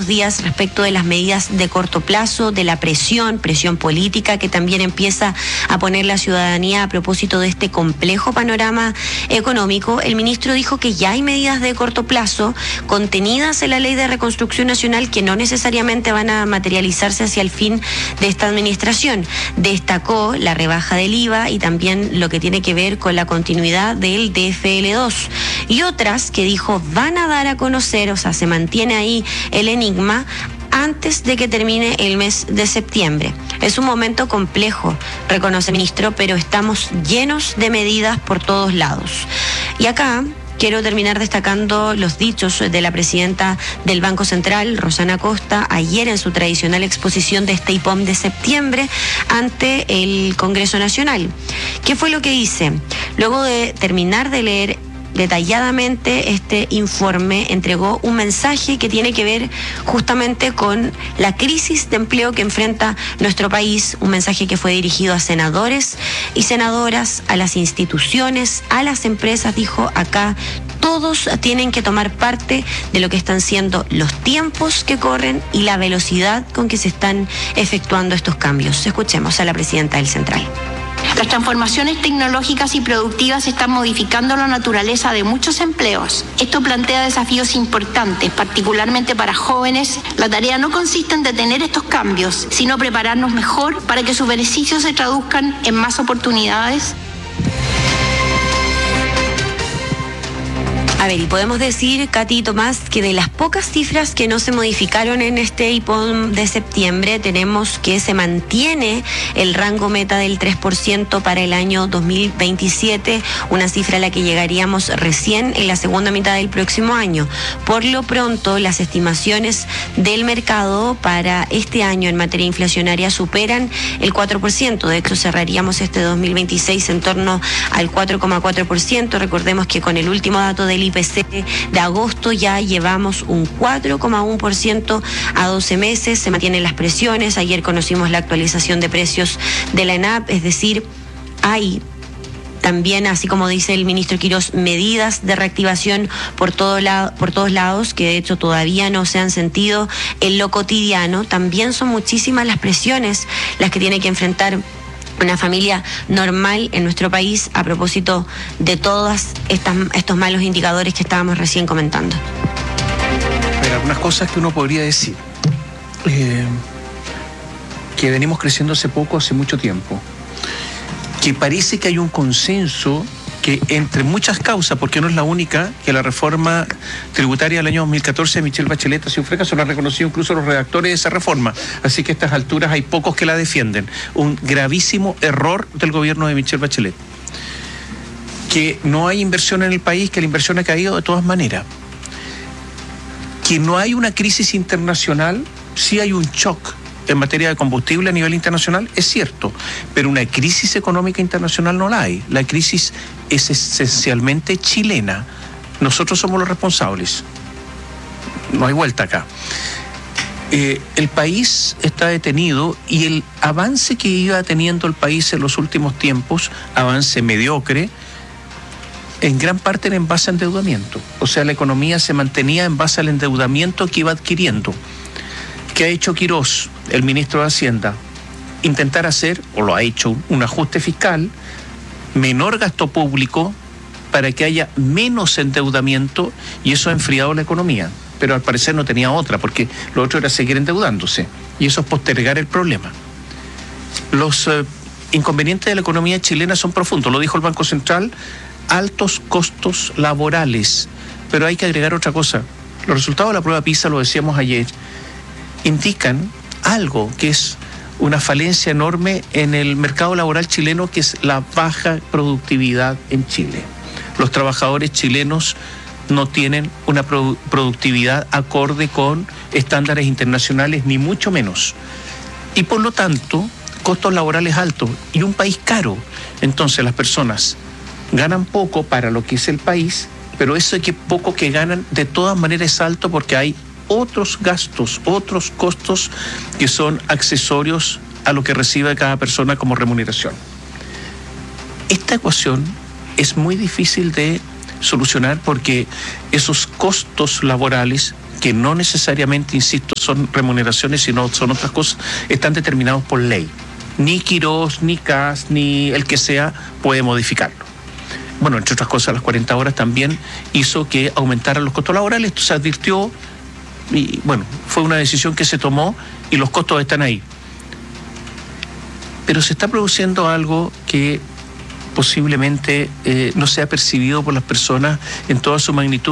últimos días respecto de las medidas de corto plazo, de la presión política que también empieza a poner la ciudadanía a propósito de este complejo panorama económico. El ministro dijo que ya hay medidas de corto plazo contenidas en la Ley de Reconstrucción Nacional que no necesariamente van a materializarse hacia el fin de esta administración. Destacó la rebaja del IVA y también lo que tiene que ver con la continuidad del DFL2 y otras que dijo van a dar a conocer, o sea, se mantiene ahí el enigma antes de que termine el mes de septiembre. Es un momento complejo, reconoce el ministro, pero estamos llenos de medidas por todos lados. Y acá quiero terminar destacando los dichos de la presidenta del Banco Central, Rosana Costa, ayer en su tradicional exposición de este IPOM de septiembre ante el Congreso Nacional. ¿Qué fue lo que dice? Luego de terminar de leer detalladamente este informe, entregó un mensaje que tiene que ver justamente con la crisis de empleo que enfrenta nuestro país, un mensaje que fue dirigido a senadores y senadoras, a las instituciones, a las empresas. Dijo acá, todos tienen que tomar parte de lo que están siendo los tiempos que corren y la velocidad con que se están efectuando estos cambios. Escuchemos a la presidenta del Central. Las transformaciones tecnológicas y productivas están modificando la naturaleza de muchos empleos. Esto plantea desafíos importantes, particularmente para jóvenes. La tarea no consiste en detener estos cambios, sino prepararnos mejor para que sus beneficios se traduzcan en más oportunidades. A ver, y podemos decir, Katy y Tomás, que de las pocas cifras que no se modificaron en este IPOM de septiembre, tenemos que se mantiene el rango meta del 3% para el año 2027, una cifra a la que llegaríamos recién en la segunda mitad del próximo año. Por lo pronto, las estimaciones del mercado para este año en materia inflacionaria superan el 4%. De hecho, cerraríamos este 2026 en torno al 4,4%. Recordemos que con el último dato del IPC de agosto ya llevamos un 4,1% a 12 meses, se mantienen las presiones. Ayer conocimos la actualización de precios de la ENAP, es decir, hay también, así como dice el ministro Quirós, medidas de reactivación por todos lados, que de hecho todavía no se han sentido en lo cotidiano. También son muchísimas las presiones las que tiene que enfrentar una familia normal en nuestro país a propósito de todos estos malos indicadores que estábamos recién comentando. Pero algunas cosas que uno podría decir, que venimos creciendo hace mucho tiempo, que parece que hay un consenso que entre muchas causas, porque no es la única, que la reforma tributaria del año 2014 de Michelle Bachelet ha sido un fracaso, lo han reconocido incluso los redactores de esa reforma, así que a estas alturas hay pocos que la defienden. Un gravísimo error del gobierno de Michelle Bachelet. Que no hay inversión en el país, que la inversión ha caído de todas maneras. Que no hay una crisis internacional, sí hay un shock en materia de combustible a nivel internacional, es cierto, pero una crisis económica internacional no la hay. La crisis es esencialmente chilena. Nosotros somos los responsables. No hay vuelta acá. El país está detenido y el avance que iba teniendo el país en los últimos tiempos, avance mediocre, en gran parte era en base a endeudamiento. O sea, la economía se mantenía en base al endeudamiento que iba adquiriendo. ¿Qué ha hecho Quirós, el ministro de Hacienda? Intentar hacer, o lo ha hecho, un ajuste fiscal, menor gasto público, para que haya menos endeudamiento, y eso ha enfriado la economía. Pero al parecer no tenía otra, porque lo otro era seguir endeudándose, y eso es postergar el problema. Los inconvenientes de la economía chilena son profundos, lo dijo el Banco Central, altos costos laborales, pero hay que agregar otra cosa. Los resultados de la prueba PISA, lo decíamos ayer, indican algo que es una falencia enorme en el mercado laboral chileno, que es la baja productividad en Chile. Los trabajadores chilenos no tienen una productividad acorde con estándares internacionales, ni mucho menos. Y por lo tanto, costos laborales altos y un país caro. Entonces las personas ganan poco para lo que es el país, pero eso que poco que ganan de todas maneras es alto porque hay otros gastos, otros costos que son accesorios a lo que recibe cada persona como remuneración. Esta ecuación es muy difícil de solucionar porque esos costos laborales que no necesariamente, insisto, son remuneraciones, sino son otras cosas, están determinados por ley. Ni Quirós, ni CAS, ni el que sea puede modificarlo. Bueno, entre otras cosas, las 40 horas también hizo que aumentaran los costos laborales. Esto se advirtió y, bueno, fue una decisión que se tomó y los costos están ahí. Pero se está produciendo algo que posiblemente no sea percibido por las personas en toda su magnitud.